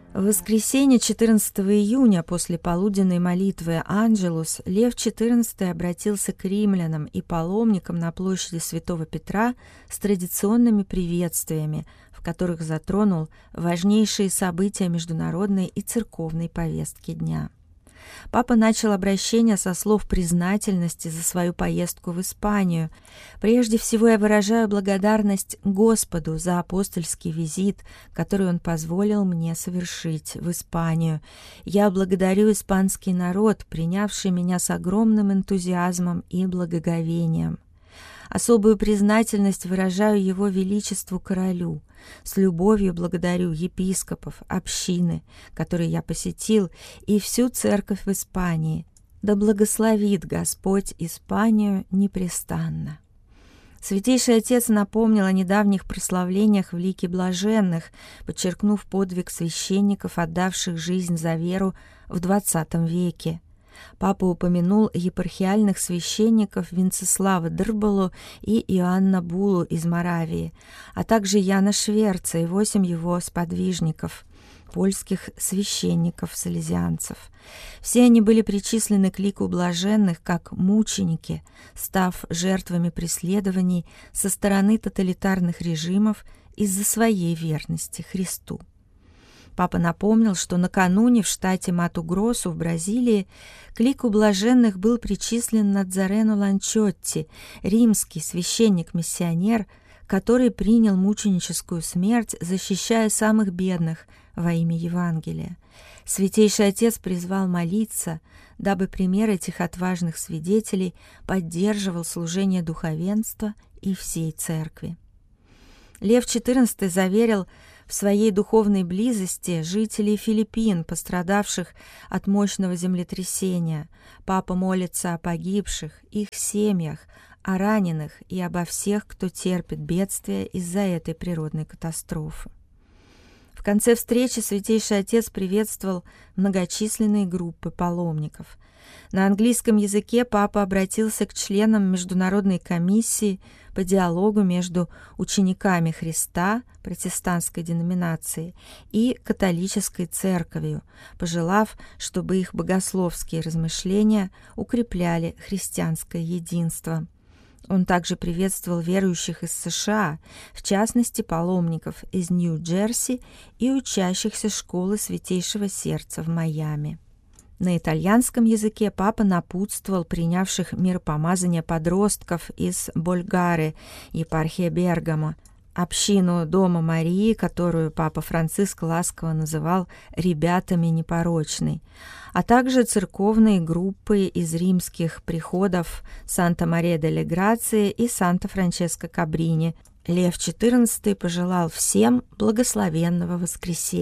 В воскресенье 14 июня после полуденной молитвы «Анджелус» Лев XIV обратился к римлянам и паломникам на площади Святого Петра с традиционными приветствиями, в которых затронул важнейшие события международной и церковной повестки дня. Папа начал обращение со слов признательности за свою поездку в Испанию. «Прежде всего я выражаю благодарность Господу за апостольский визит, который Он позволил мне совершить в Испанию. Я благодарю испанский народ, принявший меня с огромным энтузиазмом и благоговением. Особую признательность выражаю Его Величеству Королю. С любовью благодарю епископов, общины, которые я посетил, и всю церковь в Испании. Да благословит Господь Испанию непрестанно». Святейший Отец напомнил о недавних прославлениях в лике блаженных, подчеркнув подвиг священников, отдавших жизнь за веру в XX веке. Папа упомянул епархиальных священников Венцеслава Дырбалу и Иоанна Булу из Моравии, а также Яна Шверца и 8 его сподвижников, польских священников-салезианцев. Все они были причислены к лику блаженных как мученики, став жертвами преследований со стороны тоталитарных режимов из-за своей верности Христу. Папа напомнил, что накануне в штате Мату-Гросу в Бразилии к лику блаженных был причислен Надзарену Ланчотти, римский священник-миссионер, который принял мученическую смерть, защищая самых бедных во имя Евангелия. Святейший Отец призвал молиться, дабы пример этих отважных свидетелей поддерживал служение духовенства и всей церкви. Лев XIV заверил в своей духовной близости жителей Филиппин, пострадавших от мощного землетрясения. Папа молится о погибших, их семьях, о раненых и обо всех, кто терпит бедствия из-за этой природной катастрофы. В конце встречи Святейший Отец приветствовал многочисленные группы паломников. На английском языке папа обратился к членам Международной комиссии по диалогу между учениками Христа, протестантской деноминации, и католической церковью, пожелав, чтобы их богословские размышления укрепляли христианское единство. Он также приветствовал верующих из США, в частности паломников из Нью-Джерси и учащихся школы Святейшего Сердца в Майами. На итальянском языке папа напутствовал принявших миропомазание подростков из Болгары, епархия Бергамо, общину Дома Марии, которую папа Франциск ласково называл «ребятами непорочной», а также церковные группы из римских приходов Санта-Мария-дель-Грация и Санта-Франческо-Кабрини. Лев XIV пожелал всем благословенного воскресенья.